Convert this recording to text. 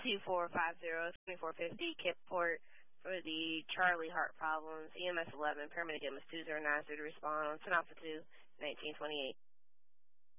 2450, Kipport for the Charlie Heart problems, EMS 11, paramedic EMS 209 to respond on 10 Alpha 2, 1928.